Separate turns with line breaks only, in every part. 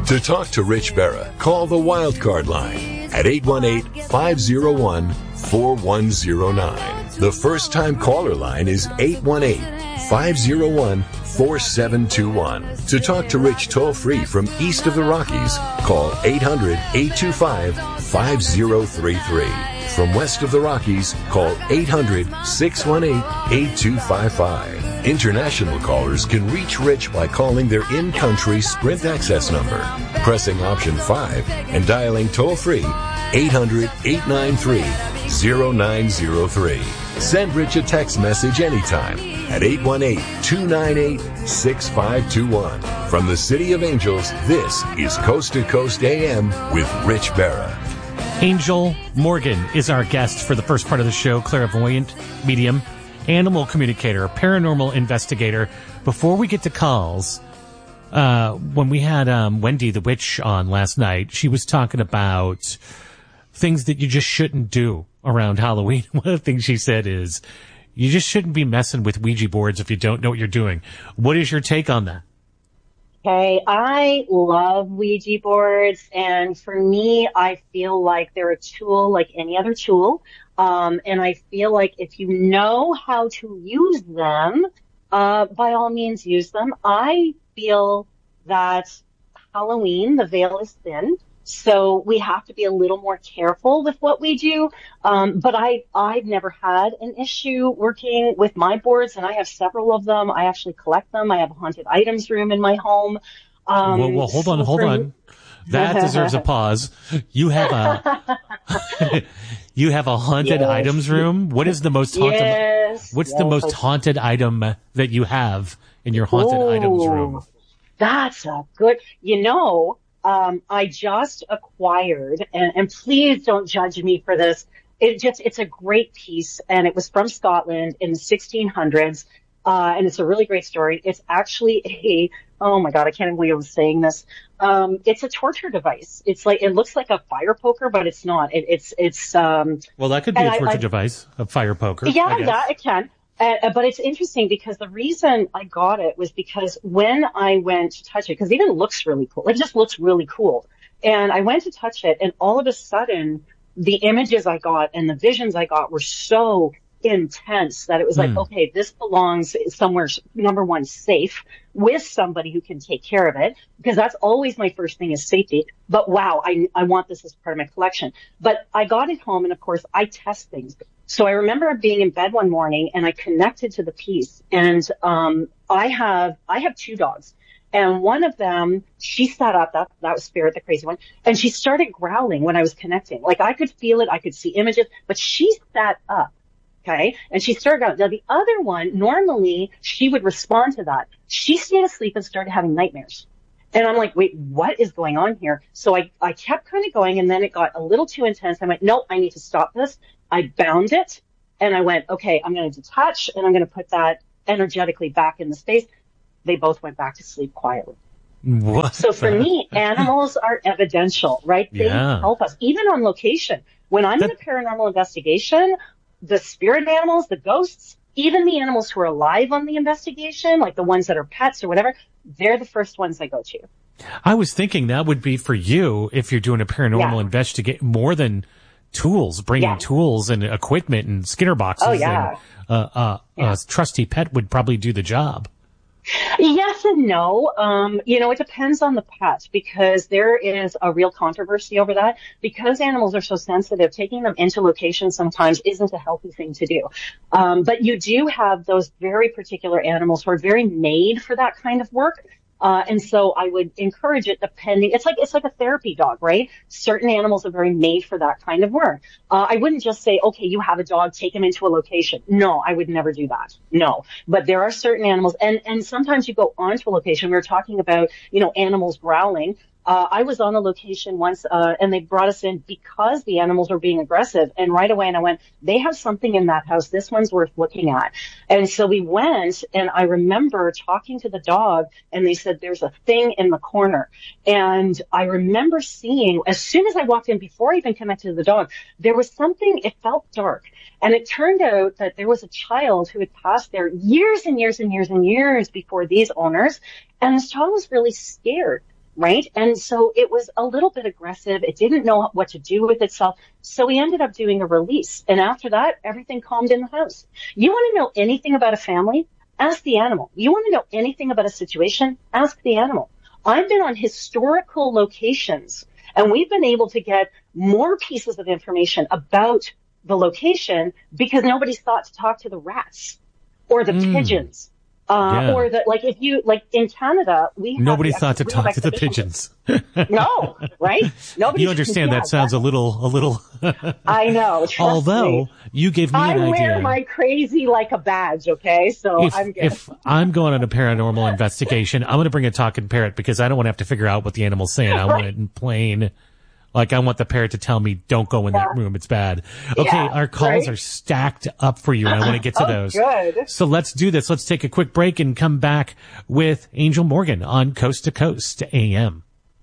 To talk to Rich Berra, call the Wildcard line at 818-501-4109. The first-time caller line is 818-501-4721. To talk to Rich toll-free from east of the Rockies, call 800-825-5033. From west of the Rockies, call 800-618-8255. International callers can reach Rich by calling their in-country Sprint access number, pressing option 5, and dialing toll-free 800-893-0903. Send Rich a text message anytime at 818-298-6521. From the City of Angels, this is Coast to Coast AM with Rich Berra.
Angel Morgan is our guest for the first part of the show, clairvoyant, medium, animal communicator, paranormal investigator. Before we get to calls, when we had Wendy the Witch on last night, she was talking about things that you just shouldn't do around Halloween. One of the things she said is, you just shouldn't be messing with Ouija boards if you don't know what you're doing. What is your take on that?
Okay, I love Ouija boards, and for me, I feel like they're a tool like any other tool, and I feel like if you know how to use them, by all means use them. I feel that Halloween, the veil is thin, so we have to be a little more careful with what we do, but I've never had an issue working with my boards, and I have several of them. I actually collect them. I have a haunted items room in my home.
Well, hold on. That deserves a pause. You have a you have a haunted items room. What is the most haunted? What's the most haunted item that you have in your haunted items room?
That's a good. I just acquired, and please don't judge me for this. It's a great piece, and it was from Scotland in the 1600s, and it's a really great story. It's actually oh my God, I can't believe I was saying this. It's a torture device. It looks like a fire poker, but it's not.
Well, that could be a torture device, a fire poker.
Yeah, it can. But it's interesting because the reason I got it was because when I went to touch it, because it even looks really cool. It just looks really cool. And I went to touch it, and all of a sudden, the images I got and the visions I got were so intense that it was like, okay, this belongs somewhere, number one, safe with somebody who can take care of it, because that's always my first thing is safety. But wow, I want this as part of my collection. But I got it home, and of course I test things. So I remember being in bed one morning, and I connected to the piece, and I have two dogs, and one of them, she sat up, that was Spirit, the crazy one, and she started growling when I was connecting. Like, I could feel it, I could see images, but she sat up, okay, and she started growling. Now the other one, normally she would respond to that. She stayed asleep and started having nightmares. And I'm like, wait, what is going on here? So I kept kind of going, and then it got a little too intense. I went, no, I need to stop this. I bound it, and I went, okay, I'm going to detach, and I'm going to put that energetically back in the space. They both went back to sleep quietly.
What?
So for me, animals are evidential, right? They help us, even on location. When I'm in a paranormal investigation, the spirit animals, the ghosts, even the animals who are alive on the investigation, like the ones that are pets or whatever, they're the first ones I go to.
I was thinking that would be for you if you're doing a paranormal investigation, more than tools, bringing tools and equipment and Skinner boxes.
Oh, yeah.
And, a trusty pet would probably do the job.
Yes and no. It depends on the pet, because there is a real controversy over that. Because animals are so sensitive, taking them into locations sometimes isn't a healthy thing to do. But you do have those very particular animals who are very made for that kind of work. And so I would encourage it depending, it's like a therapy dog, right? Certain animals are very made for that kind of work. I wouldn't just say, okay, you have a dog, take him into a location. No, I would never do that. No, but there are certain animals, and sometimes you go onto a location. We were talking about, animals growling. I was on a location once, and they brought us in because the animals were being aggressive. And right away, and I went, they have something in that house. This one's worth looking at. And so we went, and I remember talking to the dog, and they said, there's a thing in the corner. And I remember seeing, as soon as I walked in, before I even connected to the dog, there was something, it felt dark. And it turned out that there was a child who had passed there years and years and years and years before these owners. And this child was really scared. right? And so it was a little bit aggressive. It didn't know what to do with itself. So we ended up doing a release. And after that, everything calmed in the house. You want to know anything about a family? Ask the animal. You want to know anything about a situation? Ask the animal. I've been on historical locations, and we've been able to get more pieces of information about the location because nobody's thought to talk to the rats or the pigeons. Or the, like, if you, like, in Canada,
nobody thought to talk to the pigeons.
No, right? Nobody.
You understand that sounds a little.
I know.
Although you gave me an idea. I
wear my crazy like a badge. Okay, so I'm good.
If I'm going on a paranormal investigation, I'm going to bring a talking parrot because I don't want to have to figure out what the animal's saying. I want it in plain. Like, I want the parrot to tell me, don't go in that room. It's bad. Okay, our calls are stacked up for you, and I want to get to those.
Good.
So let's do this. Let's take a quick break and come back with Angel Morgan on Coast to Coast AM.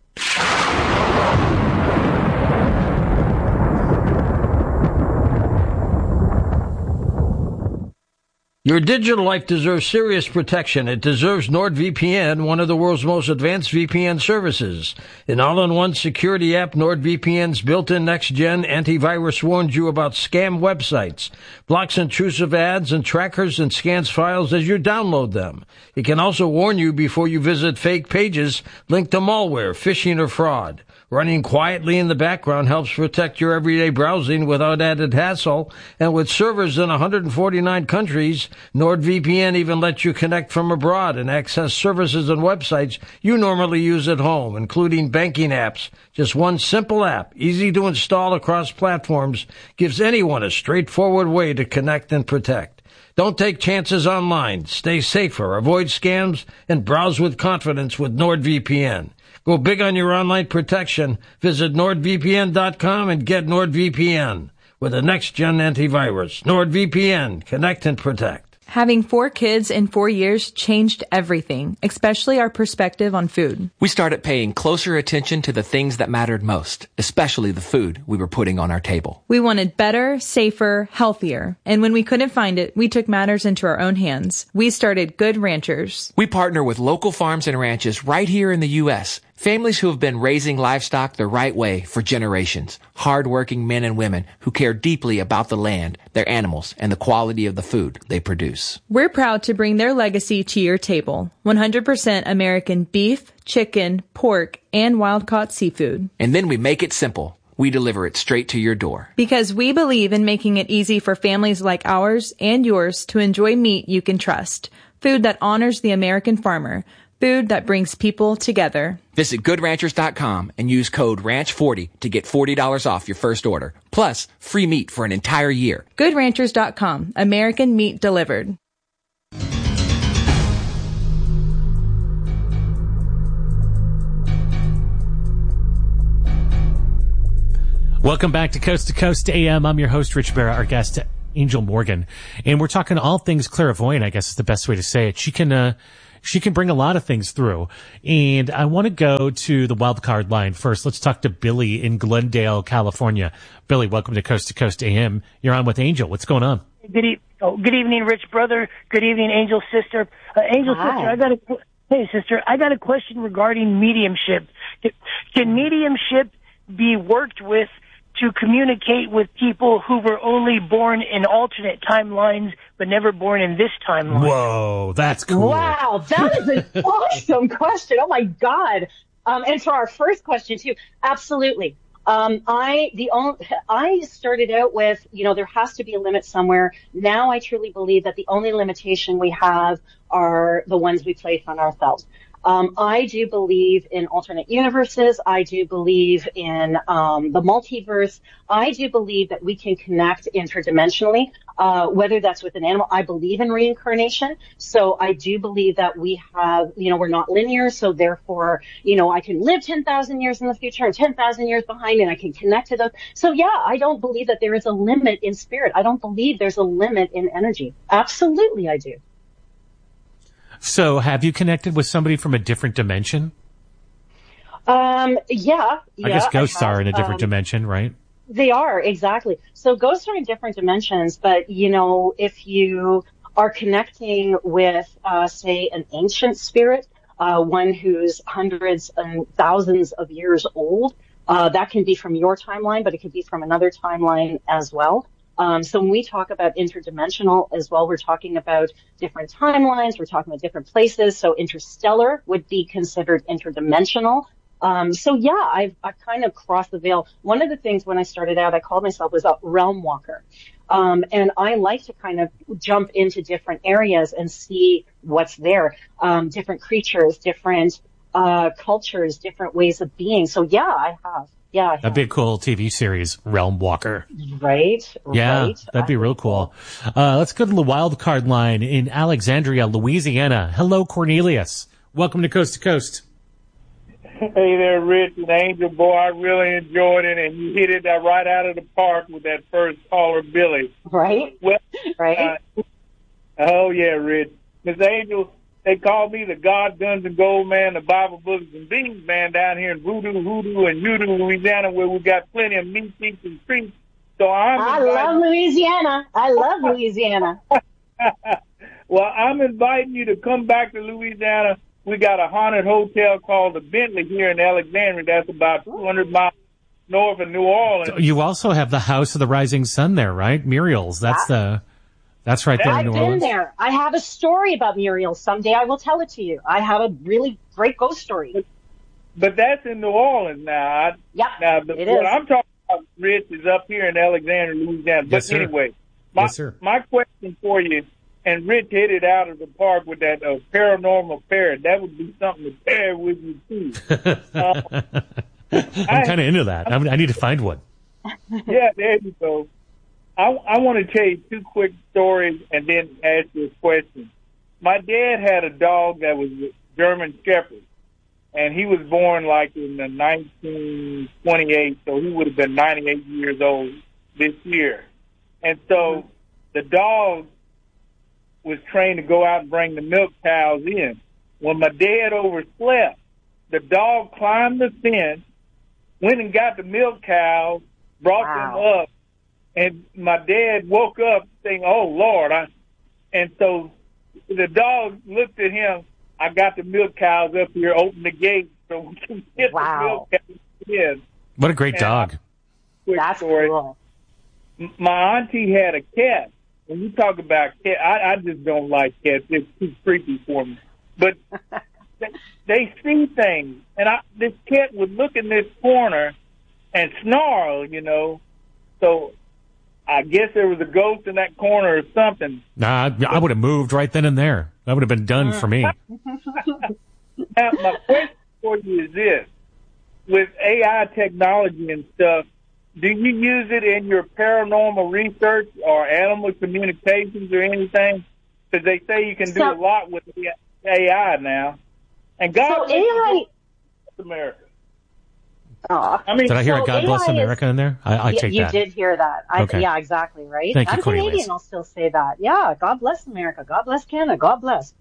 Your digital life deserves serious protection. It deserves NordVPN, one of the world's most advanced VPN services. An all-in-one security app, NordVPN's built-in next-gen antivirus warns you about scam websites, blocks intrusive ads and trackers, and scans files as you download them. It can also warn you before you visit fake pages linked to malware, phishing, or fraud. Running quietly in the background helps protect your everyday browsing without added hassle. And with servers in 149 countries, NordVPN even lets you connect from abroad and access services and websites you normally use at home, including banking apps. Just one simple app, easy to install across platforms, gives anyone a straightforward way to connect and protect. Don't take chances online. Stay safer, avoid scams, and browse with confidence with NordVPN. Go big on your online protection. Visit NordVPN.com and get NordVPN with the next-gen antivirus. NordVPN. Connect and protect.
Having 4 kids in 4 years changed everything, especially our perspective on food.
We started paying closer attention to the things that mattered most, especially the food we were putting on our table.
We wanted better, safer, healthier. And when we couldn't find it, we took matters into our own hands. We started Good Ranchers.
We partner with local farms and ranches right here in the U.S., families who have been raising livestock the right way for generations. Hard-working men and women who care deeply about the land, their animals, and the quality of the food they produce.
We're proud to bring their legacy to your table. 100% American beef, chicken, pork, and wild-caught seafood.
And then we make it simple. We deliver it straight to your door.
Because we believe in making it easy for families like ours and yours to enjoy meat you can trust. Food that honors the American farmer. Food that brings people together.
Visit GoodRanchers.com and use code RANCH40 to get $40 off your first order. Plus, free meat for an entire year.
GoodRanchers.com. American meat delivered.
Welcome back to Coast AM. I'm your host, Rich Barra, our guest, Angel Morgan. And we're talking all things clairvoyant, I guess is the best way to say it. She can bring a lot of things through. And I want to go to the wild card line first. Let's talk to Billy in Glendale, California. Billy, welcome to Coast AM. You're on with Angel. What's going on?
Good evening, Rich brother. Good evening, Angel sister. Angel
Hi.
sister, hey sister, I got a question regarding mediumship. Can mediumship be worked with to communicate with people who were only born in alternate timelines but never born in this timeline?
Whoa, that's cool.
Wow, that is an awesome question. Oh my God. And for our first question too, absolutely. I started out with, there has to be a limit somewhere. Now I truly believe that the only limitation we have are the ones we place on ourselves. I do believe in alternate universes. I do believe in the multiverse. I do believe that we can connect interdimensionally, whether that's with an animal. I believe in reincarnation. So I do believe that we have, we're not linear. So therefore, I can live 10,000 years in the future and 10,000 years behind, and I can connect to those. So yeah, I don't believe that there is a limit in spirit. I don't believe there's a limit in energy. Absolutely, I do.
So have you connected with somebody from a different dimension?
Yeah.
I guess ghosts are in a different dimension, right?
They are, exactly. So ghosts are in different dimensions, but, if you are connecting with, say, an ancient spirit, one who's hundreds and thousands of years old. That can be from your timeline, but it could be from another timeline as well. So when we talk about interdimensional as well, we're talking about different timelines. We're talking about different places. So interstellar would be considered interdimensional. So yeah, I've kind of crossed the veil. One of the things when I started out, I called myself was a realm walker. And I like to kind of jump into different areas and see what's there. Different creatures, different, cultures, different ways of being. So yeah, I have. Yeah.
That'd be a cool TV series, Realm Walker.
Right.
Yeah,
right.
that'd be real cool. Let's go to the wild card line in Alexandria, Louisiana. Hello, Cornelius. Welcome to Coast to Coast.
Hey there, Rich and Angel. Boy, I really enjoyed it, and you hit it right out of the park with that first caller, Billy.
Right?
Well,
right?
Oh, yeah, Rich. Miss Angel, they call me the God, Guns, and Gold Man, the Bible, Books, and Beans Man down here in Voodoo, Hoodoo, and Hoodoo, Louisiana, where we got plenty of meat, cheeks, and treats. So I
love Louisiana. I love Louisiana.
Well, I'm inviting you to come back to Louisiana. We got a haunted hotel called the Bentley here in Alexandria. That's about 200 miles north of New Orleans.
You also have the House of the Rising Sun there, right? Muriel's. That's right there in New Orleans.
I've been there. I have a story about Muriel. Someday I will tell it to you. I have a really great ghost story.
But that's in New Orleans now.
Yeah, it is.
What I'm talking about, Rich, is up here in Alexandria, Louisiana. But
yes, sir.
Anyway,
Yes, sir.
My question for you, and Rich hit it out of the park with that paranormal parrot. That would be something to pair with you, too.
I'm kind of into that. I need to find one.
Yeah, there you go. I want to tell you two quick stories and then ask you a question. My dad had a dog that was a German Shepherd, and he was born like in the 1928, so he would have been 98 years old this year. And so the dog was trained to go out and bring the milk cows in. When my dad overslept, the dog climbed the fence, went and got the milk cows, brought them up, and my dad woke up saying, "Oh, Lord." And so the dog looked at him. I got the milk cows up here, opened the gate so we can get the milk cows in.
What a great dog.
That's cool.
My auntie had a cat. When you talk about cat, I just don't like cats. It's too creepy for me. But they see things. And this cat would look in this corner and snarl, you know. So I guess there was a ghost in that corner or something.
Nah, I would have moved right then and there. That would have been done for me.
Now, my question for you is this. With AI technology and stuff, do you use it in your paranormal research or animal communications or anything? Because they say you can do a lot with AI now. And God
bless
America.
Did I hear a God bless America in there? I take that.
You did hear that.
Okay.
Yeah, exactly, right?
Thank you,
I'm
Cornelius.
Canadian, I'll still say that. Yeah, God bless America. God bless Canada. God bless.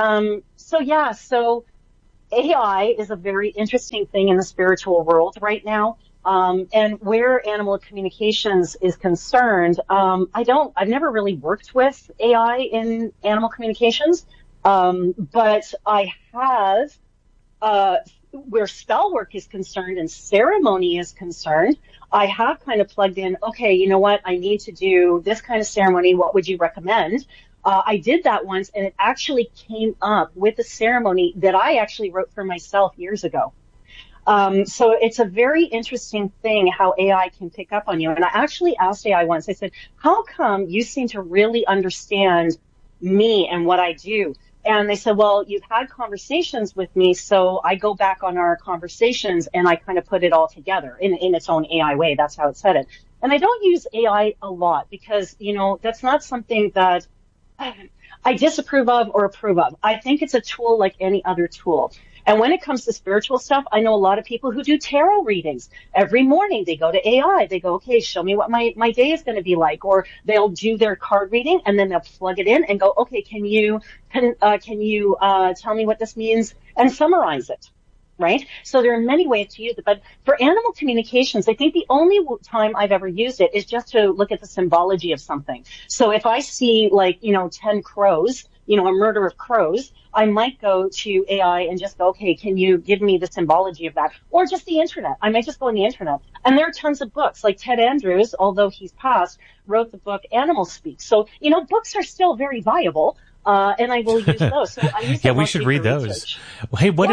So AI is a very interesting thing in the spiritual world right now. And where animal communications is concerned, I've never really worked with AI in animal communications. But I have, where spell work is concerned and ceremony is concerned, I have kind of plugged in, okay, you know what? I need to do this kind of ceremony. What would you recommend? I did that once and it actually came up with a ceremony that I actually wrote for myself years ago. So it's a very interesting thing how AI can pick up on you. And I actually asked AI once, I said, how come you seem to really understand me and what I do? And they said, well, you've had conversations with me, so I go back on our conversations and I kind of put it all together in its own AI way. That's how it said it. And I don't use AI a lot because, you know, that's not something that I disapprove of or approve of. I think it's a tool like any other tool. And when it comes to spiritual stuff, I know a lot of people who do tarot readings. Every morning they go to AI. They go, okay, show me what my day is going to be like. Or they'll do their card reading and then they'll plug it in and go, okay, can you tell me what this means and summarize it? Right? So there are many ways to use it. But for animal communications, I think the only time I've ever used it is just to look at the symbology of something. So if I see 10 crows, a murder of crows, I might go to AI and just go, okay, can you give me the symbology of that? Or just the internet. I might just go on the internet. And there are tons of books. Like Ted Andrews, although he's passed, wrote the book Animal Speak. So, books are still very viable. And I will use those. So I use
we should read those.
Research.
Hey, what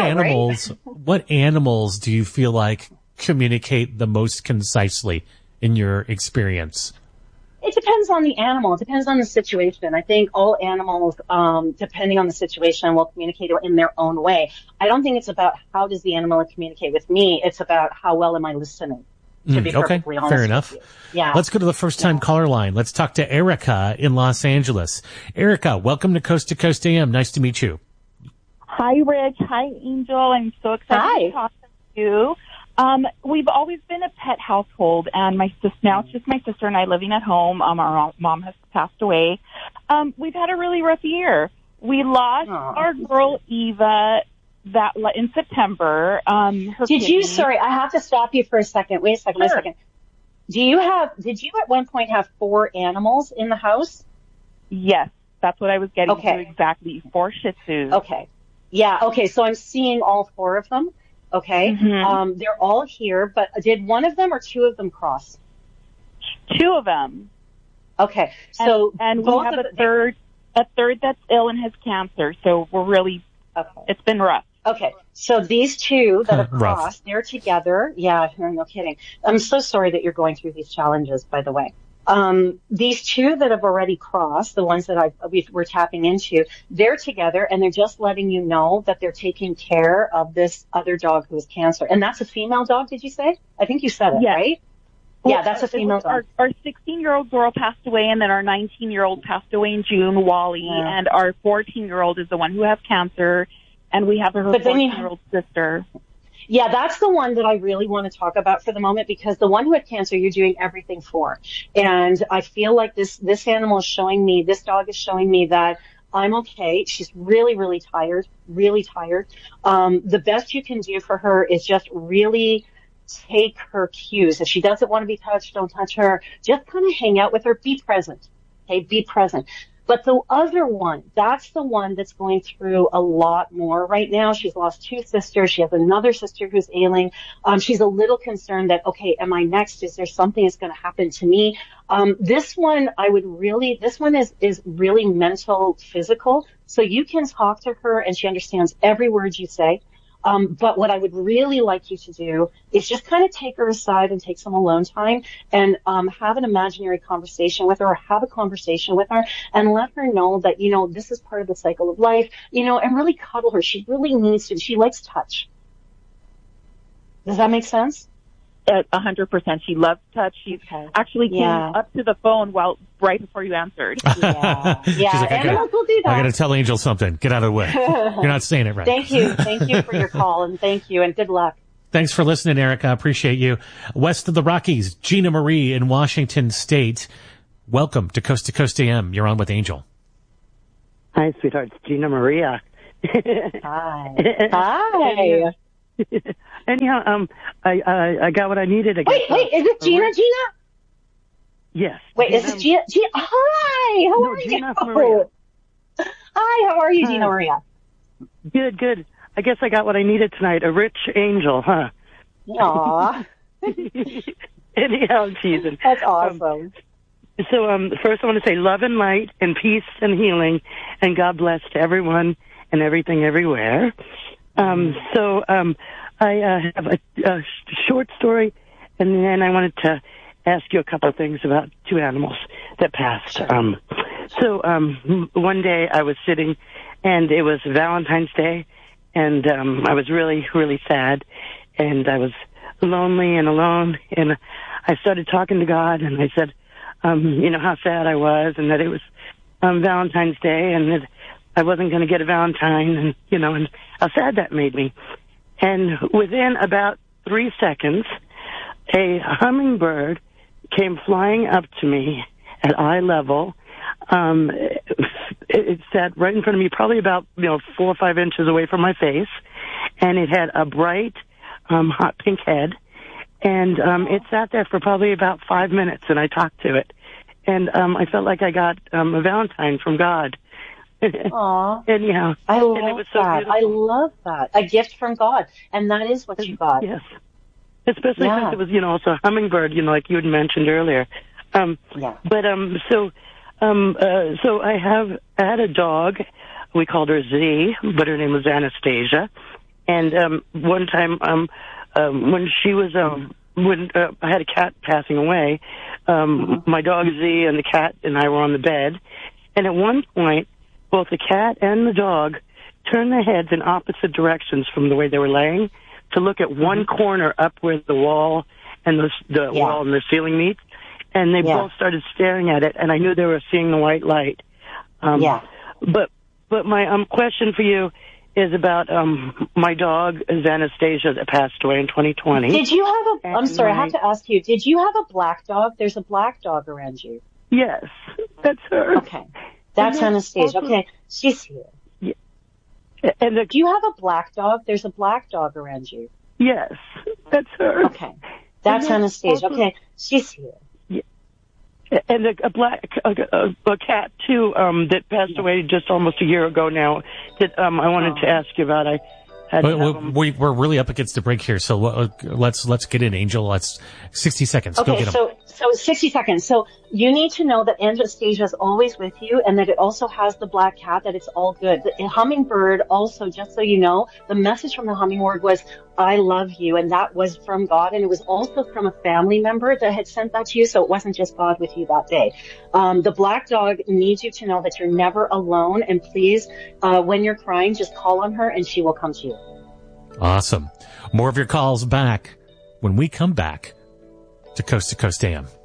animals do you feel like communicate the most concisely in your experience?
It depends on the animal. It depends on the situation. I think all animals, depending on the situation, will communicate in their own way. I don't think it's about how does the animal communicate with me. It's about how well am I listening. To be perfectly honest.
Fair enough.
Yeah.
Let's go to the first-time caller line. Let's talk to Erica in Los Angeles. Erica, welcome to Coast AM. Nice to meet you.
Hi, Rich. Hi, Angel. I'm so excited to talk to you. We've always been a pet household, and now it's just my sister and I living at home. Our mom has passed away. We've had a really rough year. We lost our girl Eva in September.
Sorry, I have to stop you for a second. Wait a second. Did you at one point have 4 animals in the house?
Yes, that's what I was getting to exactly. 4 Shih Tzus.
Okay. Yeah, okay, so I'm seeing all 4 of them. Okay. Mm-hmm. They're all here, but did one of them or 2 of them cross?
2 of them.
Okay. So
and we have a third that's ill and has cancer, so we're really it's been rough.
Okay, so these 2 that have crossed, they're together. Yeah, no kidding. I'm so sorry that you're going through these challenges, by the way. These 2 that have already crossed, the ones that we're tapping into, they're together and they're just letting you know that they're taking care of this other dog who has cancer. And that's a female dog, did you say? I think you said it, right? Yeah, that's a female dog.
Our 16-year-old girl passed away, and then our 19-year-old passed away in June, Wally, and our 14-year-old is the one who has cancer. And we have her 14-year-old sister.
Yeah, that's the one that I really want to talk about for the moment, because the one who had cancer, you're doing everything for. And I feel like this animal is showing me, this dog is showing me that I'm okay. She's really, really tired, really tired. The best you can do for her is just really take her cues. If she doesn't want to be touched, don't touch her. Just kind of hang out with her. Be present. Okay, be present. But the other one, that's the one that's going through a lot more right now. She's lost 2 sisters. She has another sister who's ailing. She's a little concerned that, okay, am I next? Is there something that's going to happen to me? This one is really mental, physical. So you can talk to her and she understands every word you say. But what I would really like you to do is just kind of take her aside and take some alone time and have an imaginary conversation with her, or have a conversation with her and let her know that, this is part of the cycle of life, and really cuddle her. She really needs to. She likes touch. Does that make sense?
100%. She loves touch. She actually came up to the phone right before you answered.
Yeah.
She's like,
animals will do that.
I got to tell Angel something. Get out of the way. You're not saying it right.
Thank you for your call, and thank you, and good luck.
Thanks for listening, Erica. I appreciate you. West of the Rockies, Gina Marie in Washington State. Welcome to Coast AM. You're on with Angel.
Hi, sweetheart. It's Gina Maria.
Hi. Hi.
Anyhow, I got what I needed.
Wait, is it Gina?
Yes.
Wait,
Gina,
is it Gina? Hi, how are
Gina
you?
Maria.
Hi, how are you, Gina Maria?
Good. I guess I got what I needed tonight. A rich angel, huh?
Aw.
Anyhow, I'm teasing.
That's awesome.
So first I want to say love and light and peace and healing, and God bless to everyone and everything everywhere. I have a short story, and then I wanted to ask you a couple of things about 2 animals that passed. One day I was sitting, and it was Valentine's Day, and I was really, really sad, and I was lonely and alone, and I started talking to God, and I said, how sad I was, and that it was Valentine's Day, and that I wasn't going to get a Valentine, and how sad that made me. And within about 3 seconds, a hummingbird came flying up to me at eye level. It sat right in front of me, probably about 4 or 5 inches away from my face, and it had a bright, hot pink head. And it sat there for probably about 5 minutes, and I talked to it. And I felt like I got a Valentine from God.
Aw.
Anyhow.
I love
and it was so
that.
beautiful.
I love that. A gift from God. And that is what you got.
Yes. Especially since it was, also a hummingbird, like you had mentioned earlier.
Yeah.
But, so I had a dog. We called her Z, but her name was Anastasia. And, one time, when she was, when I had a cat passing away, my dog Z and the cat and I were on the bed. And at one point, both the cat and the dog turned their heads in opposite directions from the way they were laying to look at one corner up where the wall and the wall and the ceiling meet. And they both started staring at it, and I knew they were seeing the white light. But my question for you is about my dog, Anastasia, that passed away in 2020.
Did you have I'm sorry, I have to ask you, did you have a black dog? There's a black dog around you.
Yes, that's her.
Okay. That's Anastasia. Okay, she's here.
Yeah.
And do you have a black dog? There's a black dog around you.
Yes, that's her.
Okay. That's Anastasia. Okay, she's here.
And a cat too, that passed away just almost a year ago now. That I wanted to ask you about. I had.
We're really up against the break here, so let's get in, Angel. Let's 60 seconds.
Okay,
go get 'em.
So 60 seconds. So you need to know that Anastasia is always with you, and that it also has the black cat. That it's all good. The hummingbird also, just so you know, the message from the hummingbird was, "I love you," and that was from God, and it was also from a family member that had sent that to you. So it wasn't just God with you that day. The black dog needs you to know that you're never alone, and please, when you're crying, just call on her, and she will come to you.
Awesome. More of your calls back when we come back to Coast AM.